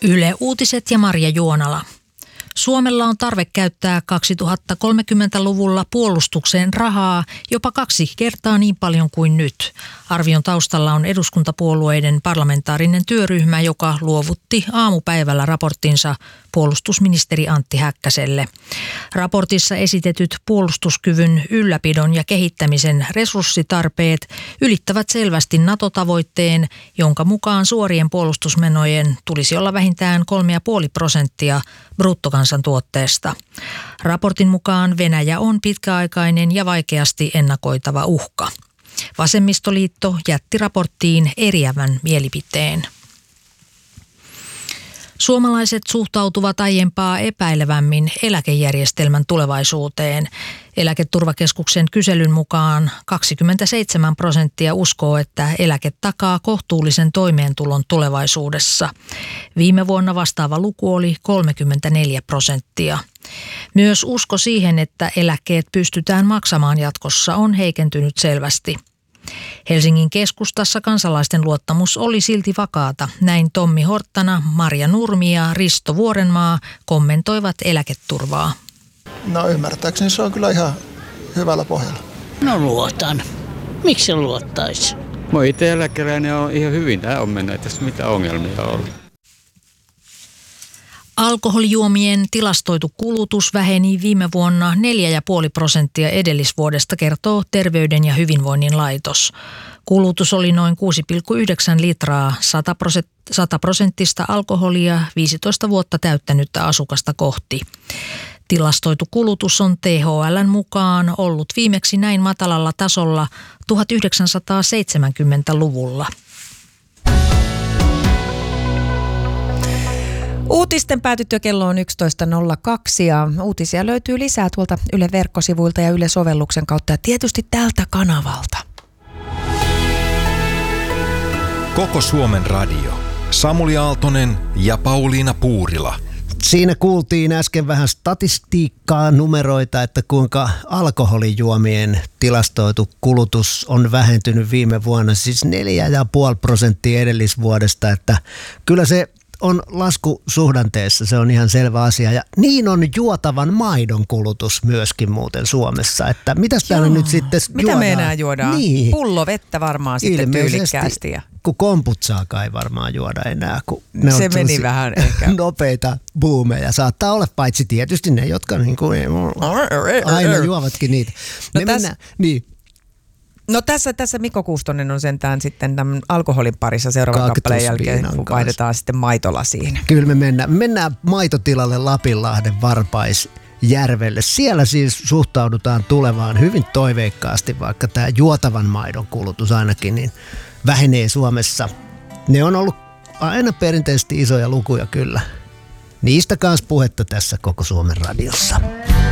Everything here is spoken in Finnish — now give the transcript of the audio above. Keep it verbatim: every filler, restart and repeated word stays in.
Yle Uutiset ja Marja Juonala. Suomella on tarve käyttää kaksituhattakolmekymmentäluvulla puolustukseen rahaa jopa kaksi kertaa niin paljon kuin nyt. Arvion taustalla on eduskuntapuolueiden parlamentaarinen työryhmä, joka luovutti aamupäivällä raporttinsa puolustusministeri Antti Häkkäselle. Raportissa esitetyt puolustuskyvyn ylläpidon ja kehittämisen resurssitarpeet ylittävät selvästi NATO-tavoitteen, jonka mukaan suorien puolustusmenojen tulisi olla vähintään kolme pilkku viisi prosenttia bruttokansantuotteesta. Raportin mukaan Venäjä on pitkäaikainen ja vaikeasti ennakoitava uhka. Vasemmistoliitto jätti raporttiin eriävän mielipiteen. Suomalaiset suhtautuvat aiempaa epäilevämmin eläkejärjestelmän tulevaisuuteen. Eläketurvakeskuksen kyselyn mukaan kaksikymmentäseitsemän prosenttia uskoo, että eläke takaa kohtuullisen toimeentulon tulevaisuudessa. Viime vuonna vastaava luku oli kolmekymmentäneljä prosenttia. Myös usko siihen, että eläkkeet pystytään maksamaan jatkossa, on heikentynyt selvästi. Helsingin keskustassa kansalaisten luottamus oli silti vakaata. Näin Tommi Horttana, Marja Nurmi ja Risto Vuorenmaa kommentoivat eläketurvaa. No ymmärtääkseni se on kyllä ihan hyvällä pohjalla. No luotan. Miksi se luottaisi? Mä itse eläkeläinen on ihan hyvin. Tää on mennyt, ei tässä mitään ongelmia ollut. Alkoholijuomien tilastoitu kulutus väheni viime vuonna neljä pilkku viisi prosenttia edellisvuodesta, kertoo Terveyden ja hyvinvoinnin laitos. Kulutus oli noin kuusi pilkku yhdeksän litraa sata prosenttista alkoholia viisitoista vuotta täyttänyttä asukasta kohti. Tilastoitu kulutus on T H L:n mukaan ollut viimeksi näin matalalla tasolla tuhatyhdeksänsataaseitsemänkymmentäluvulla. Uutisten päätyttyä kello on yksitoista nolla kaksi ja uutisia löytyy lisää tuolta Yle verkkosivuilta ja Yle sovelluksen kautta ja tietysti tältä kanavalta. Koko Suomen radio. Samuli Aaltonen ja Pauliina Puurila. Siinä kuultiin äsken vähän statistiikkaa, numeroita, että kuinka alkoholijuomien tilastoitu kulutus on vähentynyt viime vuonna, siis neljä pilkku viisi prosenttia edellisvuodesta, että kyllä se on laskusuhdanteessa, se on ihan selvä asia. Ja niin on juotavan maidon kulutus myöskin muuten Suomessa. Että mitäs täällä nyt sitten Mitä juodaan? me enää juodaan? Niin. Pullovettä varmaan sitten tyylikkäästi. Kun komputsaakaan ei varmaan juoda enää. Kun ne se on meni vähän ehkä. Nopeita buumeja. Saattaa olla paitsi tietysti ne, jotka niin kuin aina juovatkin niitä. No me täs... mennään, niin. No tässä, tässä Mikko Kuustonen on sentään sitten tämän alkoholin parissa seuraavan kappaleen jälkeen, kun vaihdetaan sitten maitolasiin. Kyllä me mennään, mennään maitotilalle Lapinlahden Varpaisjärvelle. Siellä siis suhtaudutaan tulevaan hyvin toiveikkaasti, vaikka tämä juotavan maidon kulutus ainakin niin vähenee Suomessa. Ne on ollut aina perinteisesti isoja lukuja kyllä. Niistä kanssa puhetta tässä Koko Suomen radiossa.